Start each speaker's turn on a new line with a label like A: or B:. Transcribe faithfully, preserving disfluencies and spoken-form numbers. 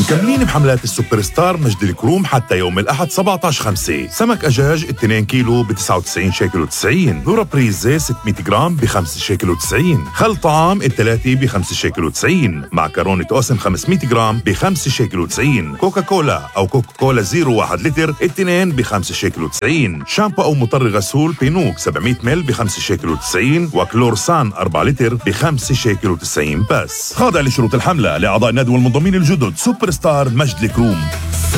A: مكملين بحملات السوبر ستار مجد الكروم حتى يوم الأحد سبعة عشر خمسة. سمك أجاج اثنين كيلو ب تسعة وتسعين شيكل وتسعين، ذرة بريزة ستمية جرام ب خمسة شيكل وتسعين، خل طعام الثلاثة ب خمسة شيكل وتسعين، معكرونة قسم خمسمية جرام ب خمسة شيكل وتسعين، كوكا كولا أو كوكا كولا زيرو واحد لتر اثنين ب خمسة شيكل وتسعين، شامبو أو مطر غسول بينوك سبعمية مل ب خمسة شيكل وتسعين، وكلورسان أربعة لتر ب خمسة شيكل وتسعين بس. خاضع لشروط الحملة لأعضاء النادي والمنضمين الجدد. سوبر ستار مجد الكروم.